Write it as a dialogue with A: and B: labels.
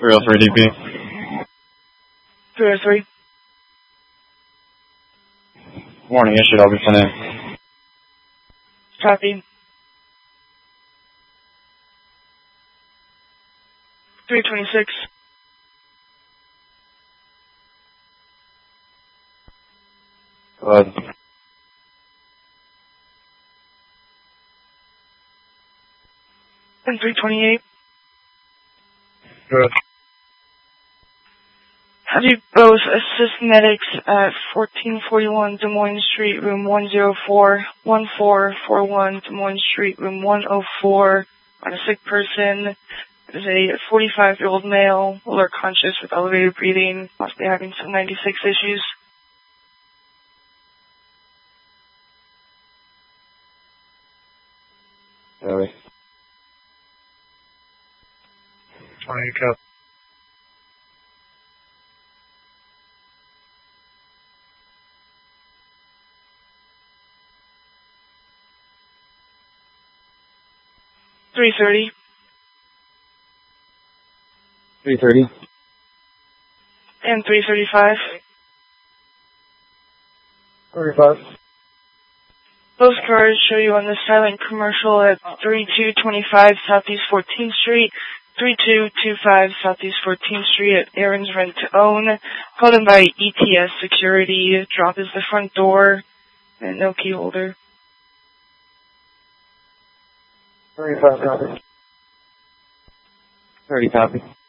A: 303 DP.
B: 303.
A: Morning, issued. I'll be sent in.
B: Copy. 326.
A: Go ahead.
B: And 328.
A: Good.
B: Have you both assist medics at 1441 Des Moines Street, room 104, 1441 Des Moines Street, room 104, on a sick person. It is a 45-year-old male, alert conscious with elevated breathing, possibly having some 96 issues.
A: Sorry.
C: 20 cup.
B: $330.
A: 330.
B: And 335.
A: 35.
B: Both cars show you on the silent commercial at 3225 Southeast 14th Street, 3225 Southeast 14th Street at Aaron's Rent to Own. Called in by ETS Security. Drop is the front door and no key holder.
A: 35 copy. 30 copy.